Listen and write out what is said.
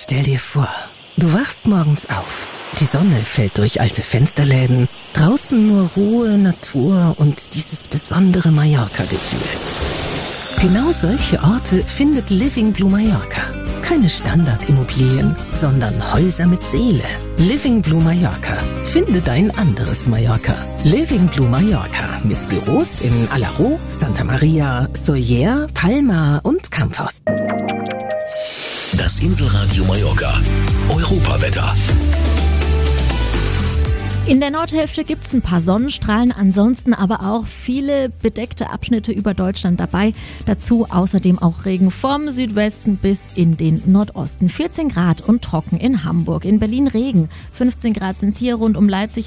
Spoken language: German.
Stell dir vor, du wachst morgens auf. Die Sonne fällt durch alte Fensterläden. Draußen nur Ruhe, Natur und dieses besondere Mallorca-Gefühl. Genau solche Orte findet Living Blue Mallorca. Keine Standardimmobilien, sondern Häuser mit Seele. Living Blue Mallorca. Finde dein anderes Mallorca. Living Blue Mallorca mit Büros in Alaró, Santa Maria, Sóller, Palma und Campos. Das Inselradio Mallorca. Europawetter. In der Nordhälfte gibt es ein paar Sonnenstrahlen, ansonsten aber auch viele bedeckte Abschnitte über Deutschland dabei. Dazu außerdem auch Regen vom Südwesten bis in den Nordosten. 14 Grad und trocken in Hamburg. In Berlin Regen. 15 Grad sind es hier rund um Leipzig.